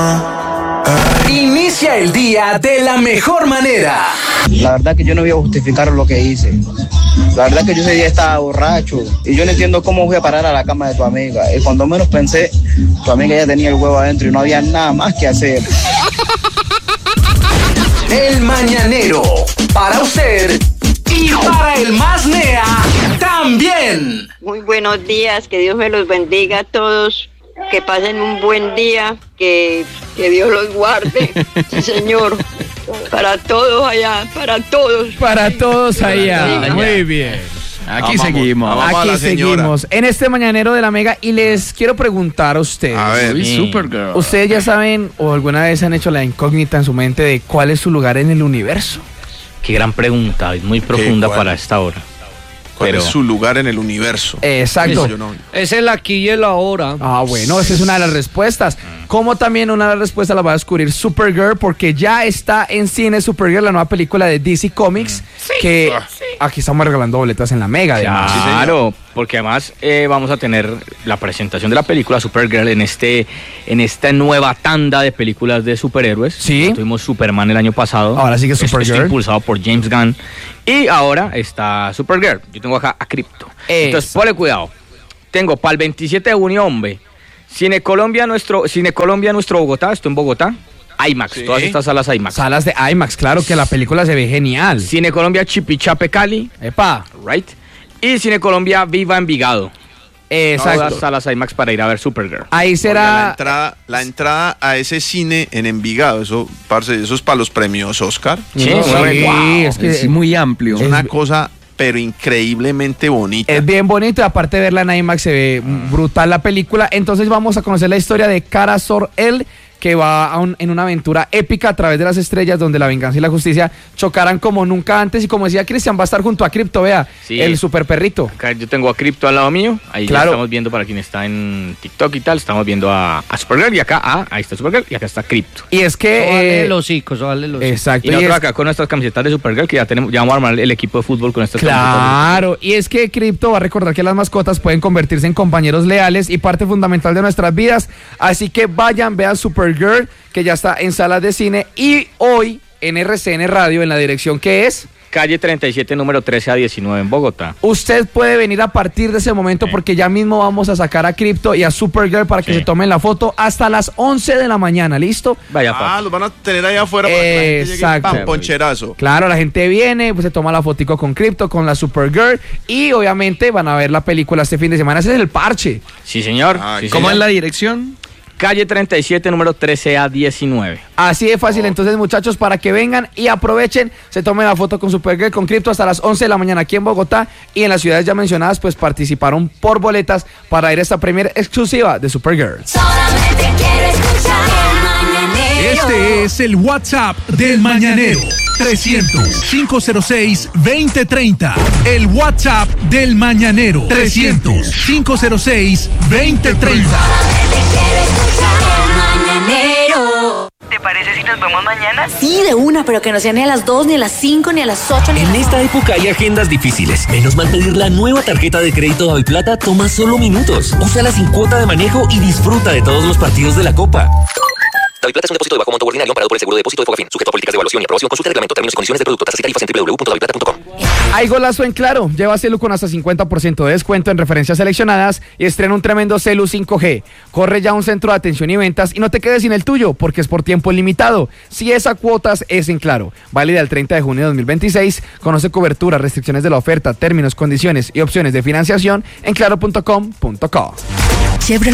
Inicia el día de la mejor manera. La verdad que yo no voy a justificar lo que hice. La verdad que yo ese día estaba borracho y yo no entiendo cómo voy a parar a la cama de tu amiga. Y cuando menos pensé, tu amiga ya tenía el huevo adentro y no había nada más que hacer. El Mañanero, para usted y para el más nea también. Muy buenos días, que Dios me los bendiga a todos, que pasen un buen día, que Dios los guarde, sí, señor, para todos allá, para todos. Para todos allá, muy bien. Aquí seguimos. En este Mañanero de la Mega, y les quiero preguntar a ustedes. A ver, Supergirl. ¿Ustedes ya saben o alguna vez han hecho la incógnita en su mente de cuál es su lugar en el universo? Qué gran pregunta, es muy profunda para esta hora. ¿Cuál es su lugar en el universo? Exacto. Es el aquí y el ahora. Ah, bueno, esa es una de las respuestas. Como también una de las respuestas la va a descubrir Supergirl, porque ya está en cine Supergirl, la nueva película de DC Comics, que aquí estamos regalando boletas en la Mega. Claro, porque además vamos a tener la presentación de la película Supergirl en esta nueva tanda de películas de superhéroes. Sí. Tuvimos Superman el año pasado. Ahora sí que Supergirl. Esto impulsado por James Gunn. Y ahora está Supergirl. Yo tengo acá a Crypto. Entonces, ponle cuidado. Tengo para el 27 de junio, hombre, Cine Colombia, nuestro Bogotá. Estoy en Bogotá. IMAX, sí. Todas estas salas IMAX. Salas de IMAX, claro que la película se ve genial. Cine Colombia Chipichape Cali. Epa. Right. Y Cine Colombia Viva Envigado. Exacto. Todas salas IMAX para ir a ver Supergirl. Ahí será la entrada a ese cine en Envigado. Eso, parce, eso es para los premios Oscar. Sí, wow. Es que es muy amplio. Es una cosa, pero increíblemente bonita. Es bien bonito y aparte de verla en IMAX se ve brutal la película. Entonces vamos a conocer la historia de Kara Zor-El, que va en una aventura épica a través de las estrellas, donde la venganza y la justicia chocarán como nunca antes. Y como decía Cristian, va a estar junto a Crypto, vea, sí, el super perrito. Acá yo tengo a Crypto al lado mío. Ahí claro. Ya estamos viendo, para quien está en TikTok y tal, estamos viendo a Supergirl. Y acá, ahí está Supergirl y acá está Crypto. Y es que... Vale los hocicos. Exacto. Y nosotros acá con nuestras camisetas de Supergirl, que ya vamos a armar el equipo de fútbol con estas camisetas. Claro, y es que Crypto va a recordar que las mascotas pueden convertirse en compañeros leales y parte fundamental de nuestras vidas. Así que vayan, vean Supergirl, que ya está en salas de cine, y hoy en RCN Radio, en la dirección que es calle 37, número 13 a 19 en Bogotá. Usted puede venir a partir de ese momento, porque ya mismo vamos a sacar a Crypto y a Supergirl para que se tomen la foto hasta las 11 de la mañana, ¿listo? Vaya, papi. Los van a tener allá afuera para que la gente llegue, ¡pam!, poncherazo. Claro, la gente viene, pues se toma la fotico con Crypto, con la Supergirl, y obviamente van a ver la película este fin de semana. Ese es el parche. Sí, señor. Sí, ¿Cómo señor. es la dirección? Calle 37, número 13 a 19. Así de fácil. Entonces, muchachos, para que vengan y aprovechen, se tomen la foto con Supergirl, con Crypto, hasta las 11 de la mañana aquí en Bogotá, y en las ciudades ya mencionadas, pues participaron por boletas para ir a esta premier exclusiva de Supergirl. Solamente quiero escuchar el Mañanero. Este es el WhatsApp del Mañanero. 300-506-2030. El WhatsApp del Mañanero. 300-506-2030. ¿Te parece si nos vemos mañana? Sí, de una, pero que no sea ni a las 2, ni a las 5, ni a las 8. En esta época hay agendas difíciles. Menos mal pedir la nueva tarjeta de crédito Daviplata toma solo minutos. Úsala sin cuota de manejo y disfruta de todos los partidos de la Copa. Daviplata es un depósito de bajo monto ordinario amparado por el seguro de depósito de Fogafín, sujeto a políticas de evaluación y aprobación. Consulta el reglamento, términos y condiciones de producto, tasas y tarifas en www.daviplata.com. Hay golazo en Claro. Lleva celu con hasta 50% de descuento en referencias seleccionadas y estrena un tremendo celu 5G. Corre ya a un centro de atención y ventas y no te quedes sin el tuyo, porque es por tiempo limitado. Si es a cuotas, es en Claro. Válida el 30 de junio de 2026. Conoce cobertura, restricciones de la oferta, términos, condiciones y opciones de financiación en claro.com.co.